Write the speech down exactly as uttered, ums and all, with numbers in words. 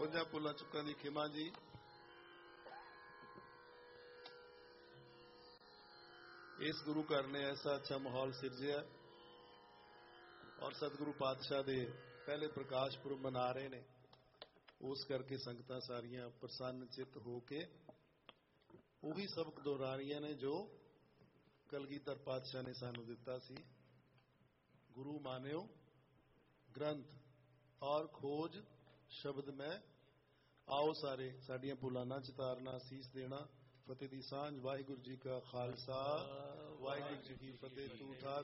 ਉਹਨਾਂ ਭੁੱਲਾਂ ਚੁੱਕਾਂ ਦੀ ਖਿਮਾ ਜੀ। इस गुरु घर ने ऐसा अच्छा माहौल सिरजिया और सतगुरु पातशाह दे पहले प्रकाश पुरब मना रहे ने, उस करके संगतां सारियां प्रसन्न चित हो के वो भी सबक दोहरा रही ने जो कलगीधर पातशाह ने सानू दिता सी। गुरु मानियो ग्रंथ और खोज शब्द में आओ सारे साडियां भुलां ना चितारना, सीस देना, फतेह दी सांझ। वाहिगुरू जी का खालसा, वाहिगुरू जी की फतेह। तू ठा